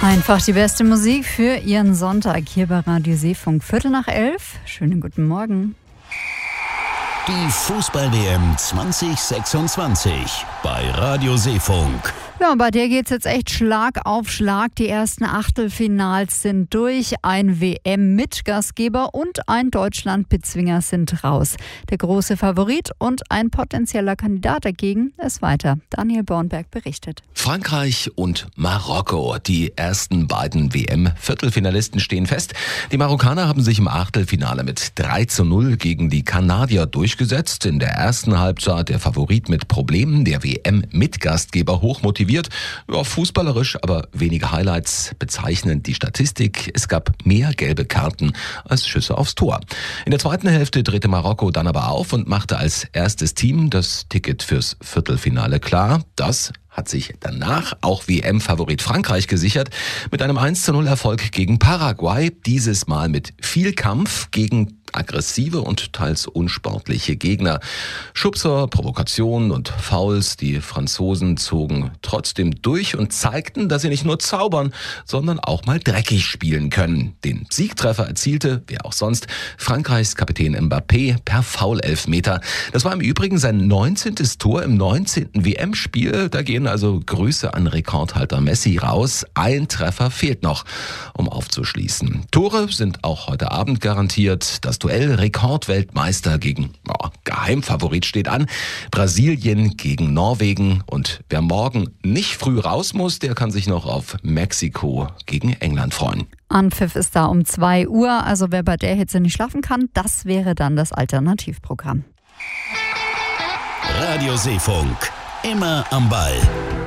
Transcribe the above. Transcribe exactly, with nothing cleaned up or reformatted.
Einfach die beste Musik für Ihren Sonntag hier bei Radio Seefunk. Viertel nach elf. Schönen guten Morgen. Die Fußball-W M zwanzig sechsundzwanzig bei Radio Seefunk. Ja, bei der geht's jetzt echt Schlag auf Schlag. Die ersten Achtelfinals sind durch. Ein W M-Mitgastgeber und ein Deutschland-Bezwinger sind raus. Der große Favorit und ein potenzieller Kandidat dagegen ist weiter. Daniel Bornberg berichtet. Frankreich und Marokko. Die ersten beiden W M-Viertelfinalisten stehen fest. Die Marokkaner haben sich im Achtelfinale mit drei zu null gegen die Kanadier durchgesetzt. In der ersten Halbzeit der Favorit mit Problemen, der W M-Mitgastgeber hochmotiviert. Ja, fußballerisch, aber wenige Highlights. Bezeichnend die Statistik. Es gab mehr gelbe Karten als Schüsse aufs Tor. In der zweiten Hälfte drehte Marokko dann aber auf und machte als erstes Team das Ticket fürs Viertelfinale klar. Das hat sich danach auch W M-Favorit Frankreich gesichert mit einem eins zu null Erfolg gegen Paraguay. Dieses Mal mit viel Kampf gegen aggressive und teils unsportliche Gegner. Schubser, Provokationen und Fouls. Die Franzosen zogen trotzdem durch und zeigten, dass sie nicht nur zaubern, sondern auch mal dreckig spielen können. Den Siegtreffer erzielte, wer auch sonst, Frankreichs Kapitän Mbappé per Foul-Elfmeter. Das war im Übrigen sein neunzehntes Tor im neunzehnten W M-Spiel. Da gehen also Grüße an Rekordhalter Messi raus. Ein Treffer fehlt noch, um aufzuschließen. Tore sind auch heute Abend garantiert. Das Duell Rekordweltmeister gegen oh, Geheimfavorit steht an. Brasilien gegen Norwegen. Und wer morgen nicht früh raus muss, der kann sich noch auf Mexiko gegen England freuen. Anpfiff ist da um zwei Uhr. Also wer bei der Hitze nicht schlafen kann, das wäre dann das Alternativprogramm. Radio Seefunk. Immer am Ball.